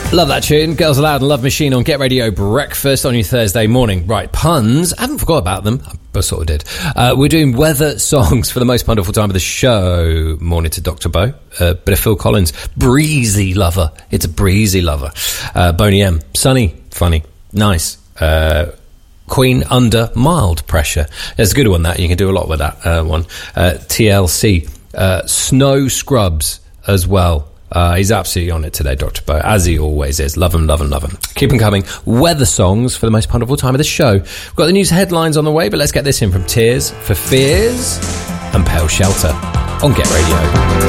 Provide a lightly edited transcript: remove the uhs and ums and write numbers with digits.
Love that tune. Girls Aloud and Love Machine on Get Radio Breakfast on your Thursday morning. Right, puns. I haven't forgot about them. I sort of did. We're doing weather songs for the most wonderful time of the show. Morning to Dr. Bo. Bit of Phil Collins. Breezy Lover. It's a breezy lover. Boney M. Sunny. Funny. Nice. Queen Under Mild Pressure. There's a good one, that. You can do a lot with that one. TLC. Snow Scrubs as well. He's absolutely on it today, Dr. Bo, as he always is. Love him, love him, love him. Keep him coming. Weather songs for the most wonderful time of the show. We've got the news headlines on the way, but let's get this in from Tears for Fears and Pale Shelter on Get Radio.